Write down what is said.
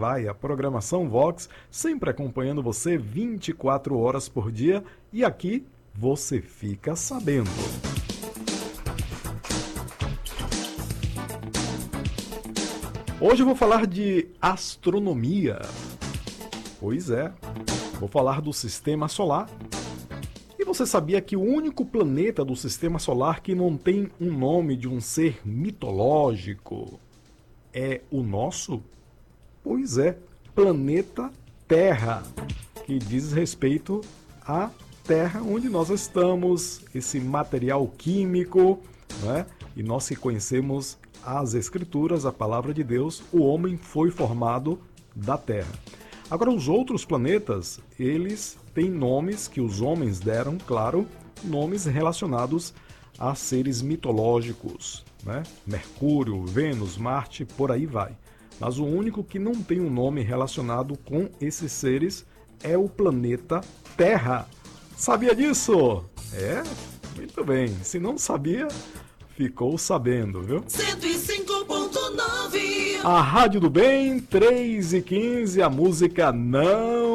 vai, a programação Vox, sempre acompanhando você 24 horas por dia, e aqui você fica sabendo. Hoje eu vou falar de astronomia. Pois é, vou falar do sistema solar. E você sabia que o único planeta do sistema solar que não tem um nome de um ser mitológico é o nosso? Pois é, planeta Terra, que diz respeito à Terra onde nós estamos, esse material químico, né? E nós que conhecemos as Escrituras, a palavra de Deus, o homem foi formado da Terra. Agora, os outros planetas, eles têm nomes que os homens deram, claro, nomes relacionados a seres mitológicos, né? Mercúrio, Vênus, Marte, por aí vai. Mas o único que não tem um nome relacionado com esses seres é o planeta Terra. Sabia disso? É? Muito bem. Se não sabia, ficou sabendo, viu? 105.9 A Rádio do Bem, 3h15, a música Não